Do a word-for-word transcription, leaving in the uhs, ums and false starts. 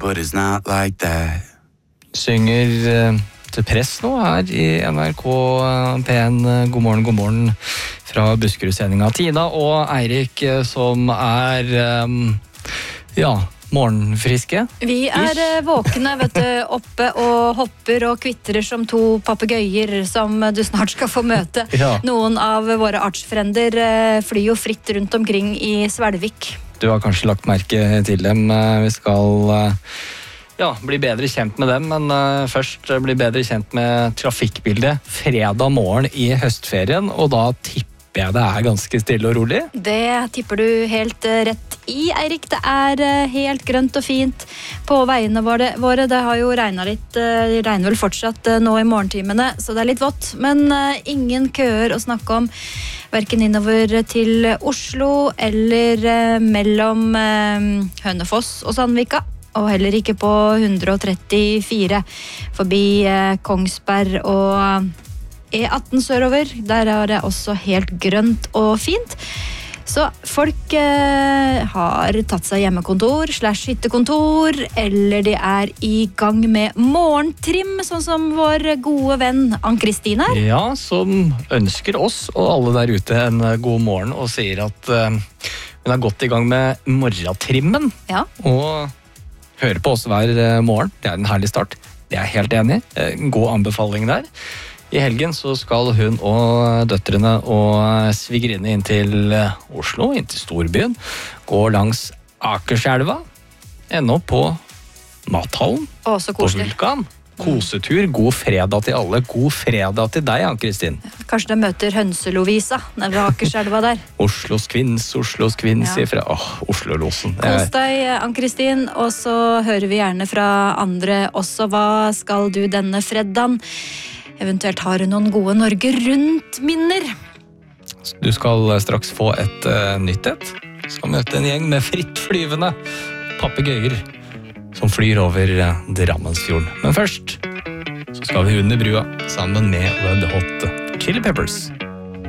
but it's not like that. Synger eh, til press nå her i N R K P en. God morgen, god morgen fra Buskerud-sendinga. Tina og Eirik eh, som er eh, ja, morgenfriske. Vi er eh, våkne, vet du, oppe og hopper og kvitrer som to papegøyer som du snart skal få møte. Ja. Noen av våre artsfrender eh, flyr jo fritt rundt omkring i Svelvik. Du har kanskje lagt merke til dem. Eh, Vi skal eh, ja, bli bedre kjent med dem, men eh, først bli bedre kjent med trafikkbildet fredag morgen i høstferien, og da tipper jeg det er ganske stille og rolig. Det tipper du helt eh, rett i, Eirik. Det er eh, helt grønt og fint på veiene våre. våre. Det har jo regnet litt, eh, det regner vel fortsatt eh, nå i morgentimene, så det er litt vått. Men eh, ingen køer å snakke om, hverken innover til Oslo eller eh, mellom eh, Hønefoss og Sandvika. Og heller ikke på hundre trettifire forbi eh, Kongsberg og E atten sørover. Der er det også helt grønt og fint. Så folk eh, har tatt seg hjemmekontor slash hyttekontor, eller de er i gang med morgentrim, sånn som vår gode venn Ann-Kristin her. Ja, som ønsker oss og alle der ute en god morgen og sier at eh, hun er godt i gang med morgentrimmen. Ja. Og hører på oss hver eh, morgen. Det er en herlig start. Det er jeg helt enig i. Eh, En god anbefaling der. I helgen så skal hun og døtrene og svigerinne inn til Oslo, inn til storbyen, gå langs Akerselva, ende opp på Mathallen, Å, så på koselig. Vulkan. Kosetur, god fredag til alle. God fredag til deg, Ann-Kristin. Kanskje de møter Hønselovisa nede ved Akerselva der. Oslos kvinns, Oslos kvinns Ja. ifra åh, Oslo-losen. Kos deg, Ann-Kristin, og så hører vi gjerne fra andre også. Hva skal du denne fredagen? Eventuelt har du noen gode Norge rundt-minner. Du skal straks få et uh, nytt et. Du skal møte en gjeng med frittflyvende papegøyer som flyr over uh, Drammensfjorden. Men først så skal vi under brua sammen med Red Hot Chili Peppers.